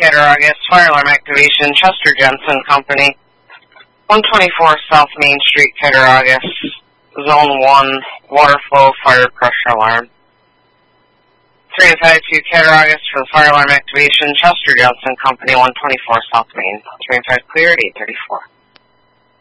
Cattaraugus, fire alarm activation, Chester Jensen Company, 124 South Main Street, Cattaraugus, Zone 1, water flow, fire pressure alarm. 352 Cattaraugus for the fire alarm activation, Chester Jensen Company, 124 South Main. 305 clear at 834.